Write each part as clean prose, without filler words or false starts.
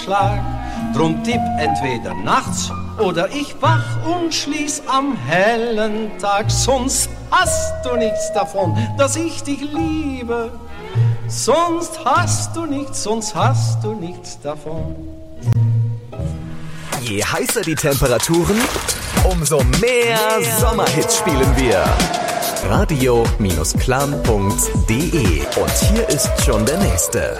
Schlag. Drum tipp entweder nachts oder ich wach und schließ am hellen Tag. Sonst hast du nichts davon, dass ich dich liebe. Sonst hast du nichts davon. Je heißer die Temperaturen, umso mehr Sommerhits spielen wir. Radio-klam.de. Und hier ist schon der nächste.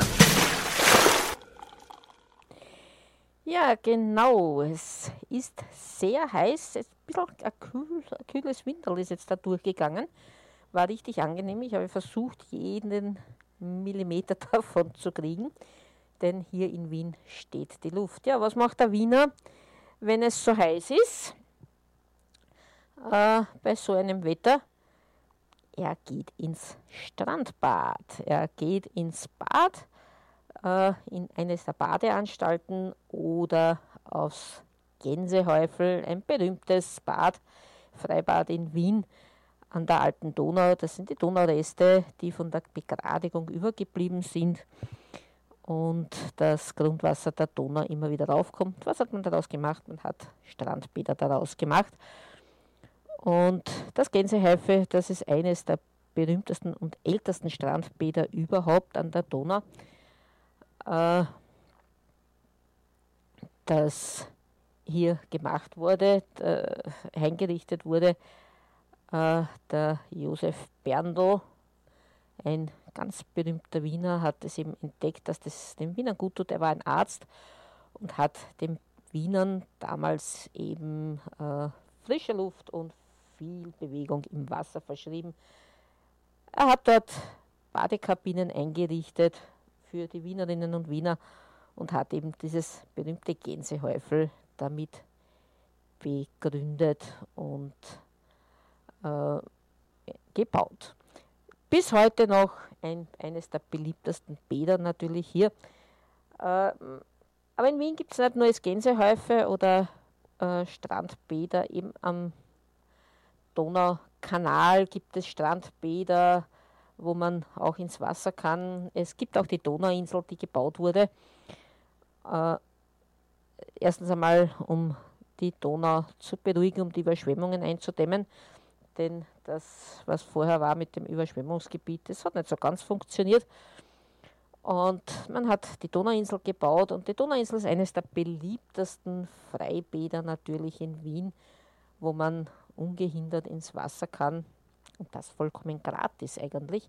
Ja, genau. Es ist sehr heiß. Ein bisschen ein kühles Winterl ist jetzt da durchgegangen. War richtig angenehm. Ich habe versucht, jeden Millimeter davon zu kriegen. Denn hier in Wien steht die Luft. Ja, was macht der Wiener, wenn es so heiß ist? Bei so einem Wetter? Er geht ins Strandbad. Er geht ins Bad, in eines der Badeanstalten oder aufs Gänsehäufel, ein berühmtes Bad, Freibad in Wien an der alten Donau. Das sind die Donaureste, die von der Begradigung übergeblieben sind und das Grundwasser der Donau immer wieder raufkommt. Was hat man daraus gemacht? Man hat Strandbäder daraus gemacht. Und das Gänsehäufel, das ist eines der berühmtesten und ältesten Strandbäder überhaupt an der Donau, das hier gemacht wurde, eingerichtet wurde. Der Josef Berndl, ein ganz berühmter Wiener, hat es eben entdeckt, dass das den Wienern gut tut. Er war ein Arzt und hat den Wienern damals eben frische Luft und viel Bewegung im Wasser verschrieben. Er hat dort Badekabinen eingerichtet für die Wienerinnen und Wiener und hat eben dieses berühmte Gänsehäufel damit begründet und gebaut. Bis heute noch eines der beliebtesten Bäder natürlich hier. Aber in Wien gibt es nicht nur das Gänsehäufel oder Strandbäder, eben am Donaukanal gibt es Strandbäder, wo man auch ins Wasser kann. Es gibt auch die Donauinsel, die gebaut wurde. Erstens einmal, um die Donau zu beruhigen, um die Überschwemmungen einzudämmen. Denn das, was vorher war mit dem Überschwemmungsgebiet, das hat nicht so ganz funktioniert. Und man hat die Donauinsel gebaut und die Donauinsel ist eines der beliebtesten Freibäder natürlich in Wien, wo man ungehindert ins Wasser kann und das vollkommen gratis eigentlich.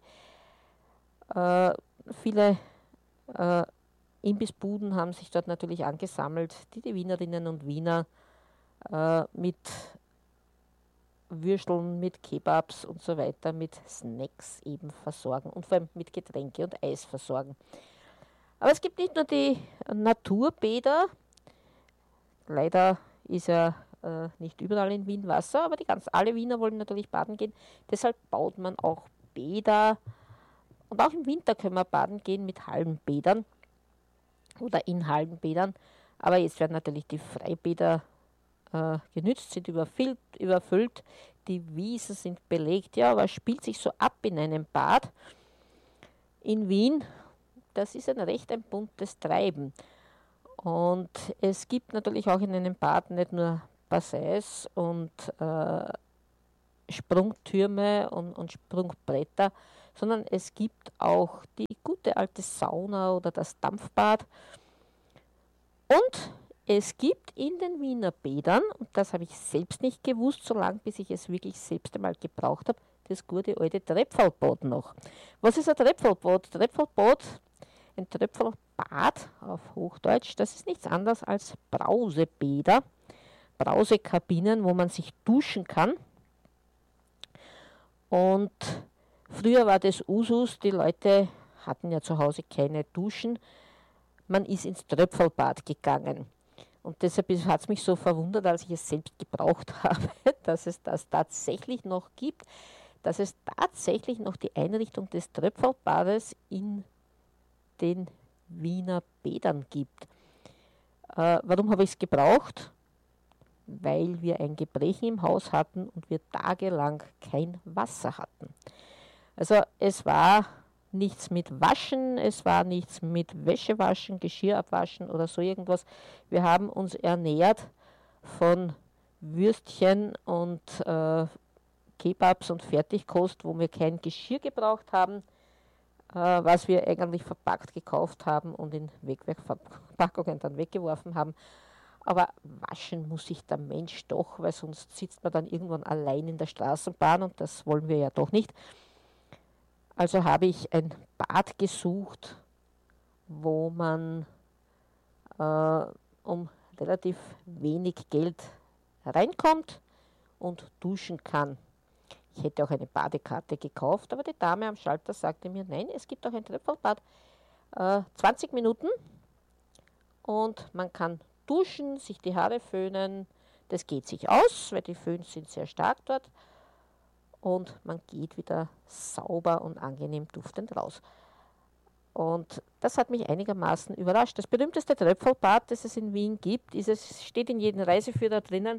Viele Imbissbuden haben sich dort natürlich angesammelt, die Wienerinnen und Wiener mit Würsteln, mit Kebabs und so weiter, mit Snacks eben versorgen und vor allem mit Getränke und Eis versorgen. Aber es gibt nicht nur die Naturbäder, leider ist ja nicht überall in Wien Wasser, aber alle Wiener wollen natürlich baden gehen, deshalb baut man auch Bäder und auch im Winter können wir baden gehen mit Hallenbädern oder in Hallenbädern, aber jetzt werden natürlich die Freibäder genützt, sind überfüllt, die Wiesen sind belegt. Ja, was spielt sich so ab in einem Bad in Wien? Das ist ein buntes Treiben. Und es gibt natürlich auch in einem Bad nicht nur Bassins und Sprungtürme und Sprungbretter, sondern es gibt auch die gute alte Sauna oder das Dampfbad. Und es gibt in den Wiener Bädern, und das habe ich selbst nicht gewusst, solange bis ich es wirklich selbst einmal gebraucht habe, das gute alte Trepfelbad noch. Was ist ein Trepfelbad? Trepfelbad, ein Trepfelbad auf Hochdeutsch, das ist nichts anderes als Brausebäder, Brausekabinen, wo man sich duschen kann. Und früher war das Usus, die Leute hatten ja zu Hause keine Duschen, man ist ins Tröpfelbad gegangen. Und deshalb hat es mich so verwundert, als ich es selbst gebraucht habe, dass es das tatsächlich noch gibt, dass es tatsächlich noch die Einrichtung des Tröpfelbades in den Wiener Bädern gibt. Warum habe ich es gebraucht? Weil wir ein Gebrechen im Haus hatten und wir tagelang kein Wasser hatten. Also es war nichts mit Waschen, es war nichts mit Wäschewaschen, Geschirr abwaschen oder so irgendwas. Wir haben uns ernährt von Würstchen und Kebabs und Fertigkost, wo wir kein Geschirr gebraucht haben, was wir eigentlich verpackt gekauft haben und in Wegwerfverpackungen dann weggeworfen haben. Aber waschen muss sich der Mensch doch, weil sonst sitzt man dann irgendwann allein in der Straßenbahn und das wollen wir ja doch nicht. Also habe ich ein Bad gesucht, wo man um relativ wenig Geld reinkommt und duschen kann. Ich hätte auch eine Badekarte gekauft, aber die Dame am Schalter sagte mir, nein, es gibt auch ein Tröpfelbad, 20 Minuten und man kann duschen, sich die Haare föhnen. Das geht sich aus, weil die Föhns sind sehr stark dort und man geht wieder sauber und angenehm duftend raus. Und das hat mich einigermaßen überrascht. Das berühmteste Tröpfelbad, das es in Wien gibt, steht in jedem Reiseführer drinnen,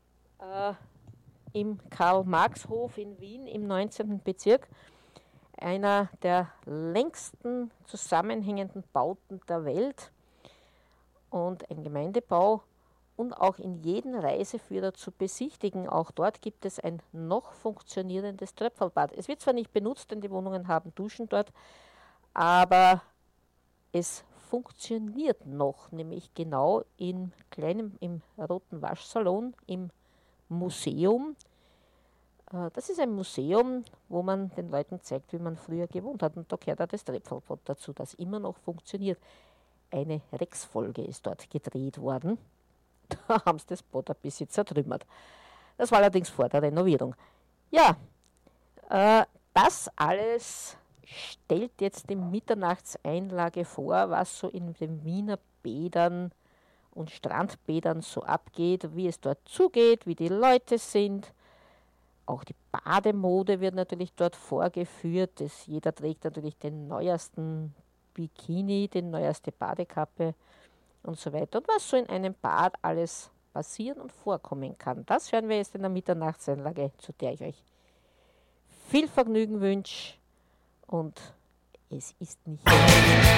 im Karl-Marx-Hof in Wien im 19. Bezirk. Einer der längsten zusammenhängenden Bauten der Welt und ein Gemeindebau und auch in jedem Reiseführer zu besichtigen. Auch dort gibt es ein noch funktionierendes Tröpfelbad. Es wird zwar nicht benutzt, denn die Wohnungen haben Duschen dort, aber es funktioniert noch, nämlich genau im Roten Waschsalon im Museum. Das ist ein Museum, wo man den Leuten zeigt, wie man früher gewohnt hat. Und da gehört auch das Tröpfelbad dazu, das immer noch funktioniert. Eine Rex-Folge ist dort gedreht worden. Da haben sie das Bad ein bisschen zertrümmert. Das war allerdings vor der Renovierung. Ja, das alles stellt jetzt die Mitternachtseinlage vor, was so in den Wiener Bädern und Strandbädern so abgeht, wie es dort zugeht, wie die Leute sind. Auch die Bademode wird natürlich dort vorgeführt. Jeder trägt natürlich den neuesten Bikini, die neueste Badekappe und so weiter. Und was so in einem Bad alles passieren und vorkommen kann, das hören wir jetzt in der Mitternachtseinlage, zu der ich euch viel Vergnügen wünsche. Und es ist nicht